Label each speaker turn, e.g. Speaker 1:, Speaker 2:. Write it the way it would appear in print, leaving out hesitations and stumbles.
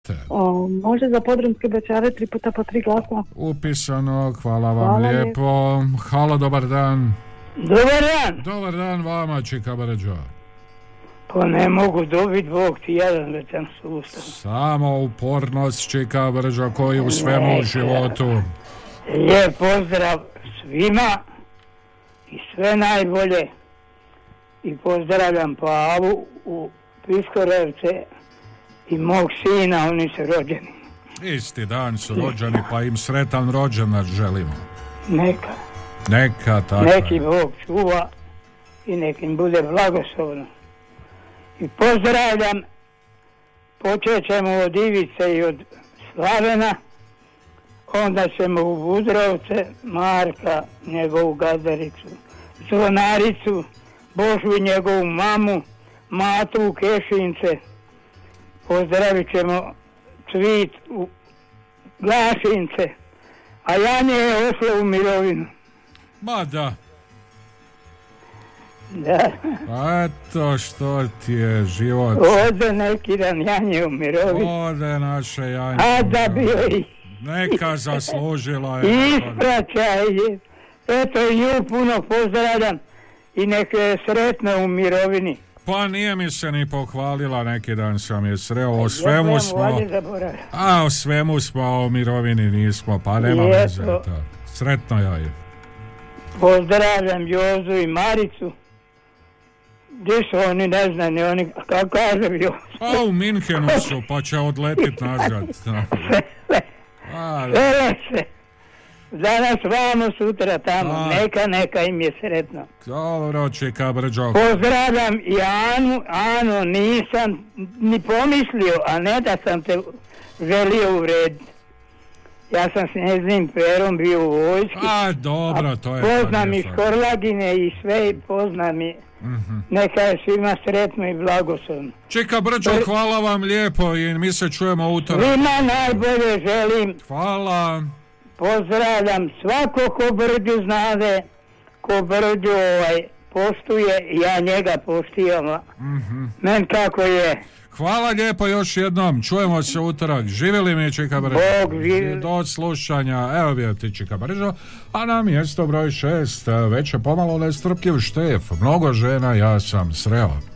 Speaker 1: Može za Podrumske Bećare 3 puta po 3 glasa.
Speaker 2: Upisano, hvala vam lijepo. Halo, dobar dan.
Speaker 3: Dobar dan.
Speaker 2: Dobar dan vama, Čika Brđo.
Speaker 3: Pa ne mogu dobiti, Bog ti jadan da sam sustav.
Speaker 2: Samo upornost, Čika Brđo, koji u svemu u životu.
Speaker 3: Lijep pozdrav svima i sve najbolje. I pozdravljam Pavu u Piskorevce i mog sina, oni su rođeni.
Speaker 2: Isti dan su rođeni, pa im sretan rođendan želimo.
Speaker 3: Neka
Speaker 2: tako.
Speaker 3: Neki Bog čuva i nek im bude blagoslovno. I pozdravljam, počet ćemo od Ivice i od Slavena, onda ćemo u Budrovce, Marka, njegovu gazdaricu, Zvonaricu, Božu i njegovu mamu, Matu u Kešince, pozdravit ćemo Cvit u Glašince, a Janje je ošlo u mirovinu.
Speaker 2: Ma da.
Speaker 3: Da.
Speaker 2: Eto što ti je život.
Speaker 3: Ode neki dan Janje u mirovinu.
Speaker 2: Ode naše Janje.
Speaker 3: A da bio i...
Speaker 2: Neka zaslužila je.
Speaker 3: Ispraćaj je. Eto i nju puno pozdravljam i neka je sretna u mirovini.
Speaker 2: Pa nije mi se ni pohvalila, neki dan sam je sreo, o svemu smo... o svemu smo, a o mirovini nismo, pa nema veze. Sretno joj.
Speaker 3: Pozdravljam Jozu i Maricu. Gdje su oni, ne znam, ni oni, kako kažem Jozu.
Speaker 2: A u Minhenu su, pa će odletit nazad.
Speaker 3: Vele se. Danas vamo, sutra tamo. Neka im je sretno.
Speaker 2: Dobro, Čika Brđo.
Speaker 3: Pozdravljam i Anu, nisam ni pomislio, a ne da sam te želio uvrediti. Ja sam s njeznim Perom bio u vojski.
Speaker 2: Dobro, to je...
Speaker 3: Poznam i Škorlagine i sve, poznam i... Neka je svima sretno i blagoslovno.
Speaker 2: Čika Brđo, hvala vam lijepo i mi se čujemo utorak.
Speaker 3: Svima najbolje želim.
Speaker 2: Hvala.
Speaker 3: Pozdravljam svako ko Brđu znade, ko Brđu poštuje, ja njega poštivam. Men kako je.
Speaker 2: Hvala lijepo još jednom, čujemo se utorak. Živjeli mi, Čika Brđo.
Speaker 3: Bog živi.
Speaker 2: Do slušanja, evo bio ti Čika Brđo, a na mjesto broj 6 već je pomalo nestrpljiv Štef. Mnogo žena ja sam sreo.